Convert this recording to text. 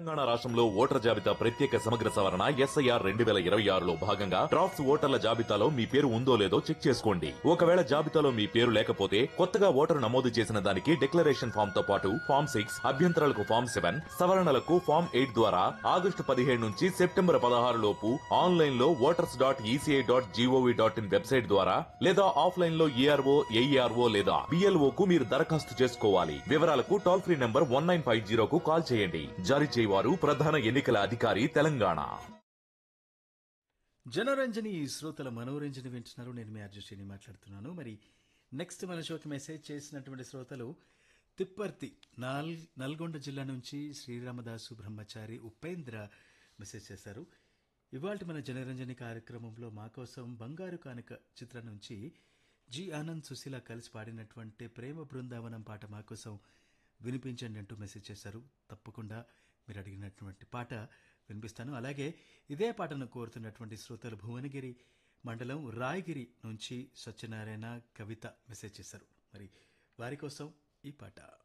తెలంగాణ రాష్ట్రంలో ఓటర్ జాబితా ప్రత్యేక సమగ్ర సవరణ ఎస్ఐఆర్ 2026లో భాగంగా డ్రాఫ్ట్స్ ఓటర్ల జాబితాలో మీ పేరు ఉందో లేదో చెక్ చేసుకోండి. ఒకవేళ జాబితాలో మీ పేరు లేకపోతే కొత్తగా ఓటరు నమోదు చేసిన దానికి డిక్లరేషన్ ఫామ్ తో పాటు ఫామ్ 6, అభ్యంతరాలకు ఫామ్ 7, సవరణలకు ఫామ్ 8 ద్వారా ఆగస్టు 17 నుంచి సెప్టెంబర్ 16 లోపు ఆన్లైన్ లో voters.eci.gov.in వెబ్సైట్ ద్వారా లేదా ఆఫ్లైన్ లో ఏఆర్ఓ, ఏఈఆర్ఓ లేదా బిఎల్ఓ కు మీరు దరఖాస్తు చేసుకోవాలి. వివరాలకు టోల్ ఫ్రీ నంబర్ 1950 కు కాల్ చేయండి. జారీ చేయవారు ప్రధాన ఎన్నికల అధికారి తెలంగాణ. జనరంజని శ్రోతల మనోరంజని వింటున్నారు. నేను మీ అర్జుశ్రీని మాట్లాడుతున్నాను. మరి నెక్స్ట్ మన షోకి మెసేజ్ చేసినటువంటి శ్రోతలు తిప్పర్తి నల్గొండ జిల్లా నుంచి శ్రీరామదాసు బ్రహ్మచారి ఉపేంద్ర మెసేజ్ చేశారు. ఇవాళ మన జనరంజని కార్యక్రమంలో మా కోసం బంగారు కానుక చిత్రం నుంచి జి ఆనంద్, సుశీల కలిసి పాడినటువంటి ప్రేమ బృందావనం పాట మా కోసం వినిపించండి అంటూ మెసేజ్ చేశారు. తప్పకుండా మీరు అడిగినటువంటి పాట వినిపిస్తాను. అలాగే ఇదే పాటను కోరుతున్నటువంటి శ్రోతలు భువనగిరి మండలం రాయగిరి నుంచి సత్యనారాయణ, కవిత మెసేజ్ చేశారు. మరి వారి కోసం ఈ పాట.